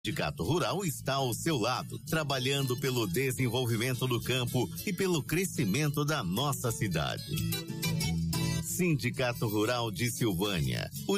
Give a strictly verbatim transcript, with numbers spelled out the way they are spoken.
Sindicato Rural está ao seu lado, trabalhando pelo desenvolvimento do campo e pelo crescimento da nossa cidade. Sindicato Rural de Silvânia.